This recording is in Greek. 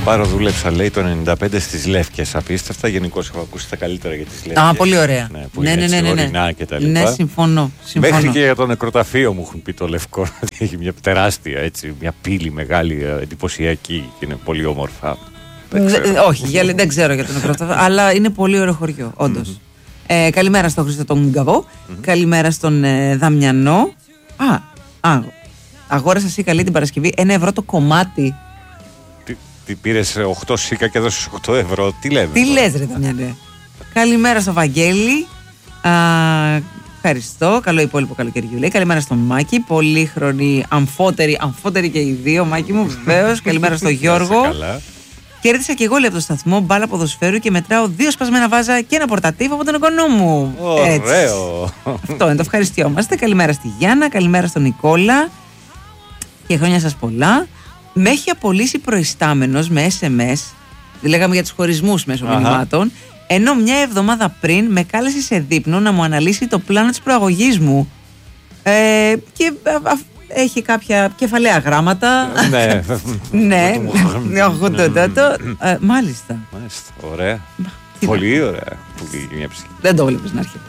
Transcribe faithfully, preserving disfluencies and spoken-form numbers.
Πάρο, δούλεψα λέει το ενενήντα πέντε στις Λεύκες. Απίστευτα. Γενικώς έχω ακούσει τα καλύτερα για τις Λεύκες. Α, πολύ ωραία. Ναι, που ναι, είναι ναι, ναι, ναι, ναι. ορεινά και τα λοιπά. Ναι, συμφωνώ. συμφωνώ. Μέχρι και για το νεκροταφείο μου έχουν πει το Λευκό ότι έχει μια τεράστια έτσι, μια πύλη μεγάλη, εντυπωσιακή και είναι πολύ όμορφα. Δεν Δε, όχι, για, δεν ξέρω για το νεκροταφείο, αλλά είναι πολύ ωραίο χωριό, όντως. Mm-hmm. Ε, καλημέρα στον Χρήστο τον Γκαβό. Mm-hmm. Καλημέρα στον ε, Δαμιανό. Α, α, αγόρασα σίκα λέει την Παρασκευή ένα ευρώ το κομμάτι. Τι, τι πήρες οκτώ σίκα και έδωσες οκτώ ευρώ, τι λέμε. Τι λες ρε Δαμιανέ. Καλημέρα στο Βαγγέλη. Α, ευχαριστώ. Καλό υπόλοιπο καλοκαιριού λέει. Καλημέρα στον Μάκη. Πολύχρονη, αμφότερη, αμφότερη και οι δύο, Μάκη μου, βεβαίως. Καλημέρα στον Γιώργο. Κέρδισα και εγώ λέει από το σταθμό μπάλα ποδοσφαίρου και μετράω δύο σπασμένα βάζα και ένα πορτατίβ από τον εγγονό μου. Ωραίο. Αυτό είναι, το ευχαριστιόμαστε. Καλημέρα στη Γιάννα, καλημέρα στον Νικόλα. Και χρόνια σας πολλά. Με έχει απολύσει προϊστάμενος με ες εμ ες. Λέγαμε για τους χωρισμούς μέσω μηνυμάτων. Ενώ μια εβδομάδα πριν με κάλεσε σε δείπνο να μου αναλύσει το πλάνο της προαγωγής μου. Ε, και α, α, έχει κάποια κεφαλαία γράμματα. Ναι. Ναι. Μάλιστα. Μάλιστα. Ωραία. Πολύ ωραία. Δεν το βλέπεις να έρχεται.